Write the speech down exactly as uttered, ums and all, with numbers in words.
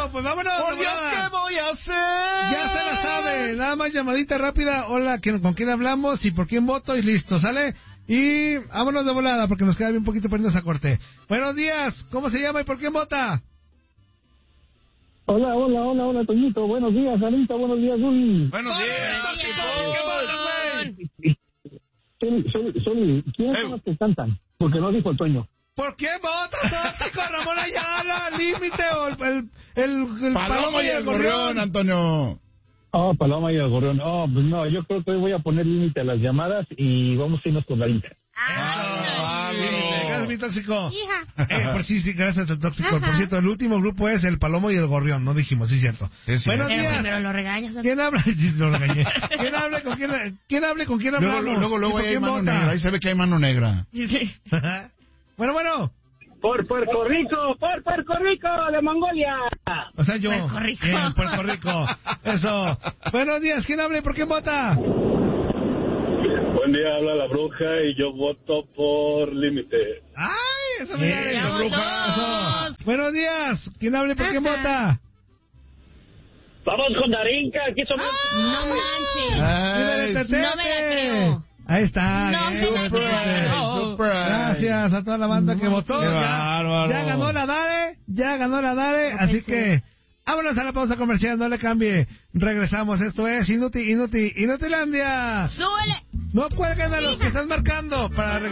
Bueno, pues vámonos. Por Dios, ¿qué voy a hacer? Ya se la sabe. Nada más llamadita rápida. Hola, ¿quién- ¿con quién hablamos? Y por quién voto y listo, ¿sale? Y vámonos de volada porque nos queda bien poquito poniendo esa corte. Buenos días. ¿Cómo se llama y por quién vota? Hola, hola, hola, hola, Toñito. Buenos días, Anita. Buenos días, Uli. Buenos días, tóxico. ¿Qué vota, güey? Soli, Soli, Soli, ¿quiénes son los que cantan? Porque no dijo el Toño. ¿Por quién votas, tóxico? Ramón Ayala, Límite o el, el, el, el Paloma y el gorrión, Antonio. Oh, Paloma y el Gorrión. Oh, pues no, yo creo que hoy voy a poner límite a las llamadas y vamos a irnos con la Inter. Ah, Límite, gracias, mi tóxico. Hija. Eh, por sí, sí, gracias, el tóxico. Por cierto, el último grupo es el Palomo y el Gorrión, no dijimos, sí, cierto. Es Buenos cierto. Pero días. primero lo regañas. ¿Quién habla? Sí, lo regañé. ¿Quién habla con quién? ¿Quién habla con quién Luego, hablamos? luego, luego ¿Y por ahí hay quién mano vota? negra. Ahí se ve que hay mano negra. Sí, sí. Bueno, bueno. Por Puerto Rico, por Puerto Rico, de Mongolia. O sea, yo. Puerto Rico. Bien, Puerto Rico. Eso. Buenos días. ¿Quién habla y por quién vota? Buen día, habla la bruja y yo voto por límite. ¡Ay! Eso me Bien, da. la bruja. Eso. Buenos días. ¿Quién habla y por quién Ajá. vota? Vamos con Darinka, aquí somos. No manches. Ay, Tete. No me la creo. Ahí está. No bien, me la Tete. creo. surprise. Gracias a toda la banda que votó. Qué Ya, bárbaro. ya ganó la Dare, ya ganó la Dare, No así pensé. que vámonos a la pausa comercial, no le cambie. Regresamos, esto es Inútil, Inútil, Inutilandia. Súbele. No cuelguen a los que están marcando para